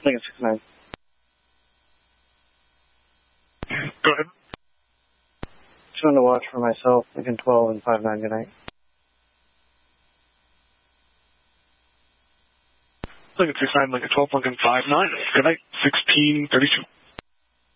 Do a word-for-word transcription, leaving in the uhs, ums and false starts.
Lincoln six nine. Go ahead. Just wanted to watch for myself, Lincoln twelve and five nine, good night. Lincoln six nine, Lincoln twelve, Lincoln five nine, good night, sixteen thirty-two.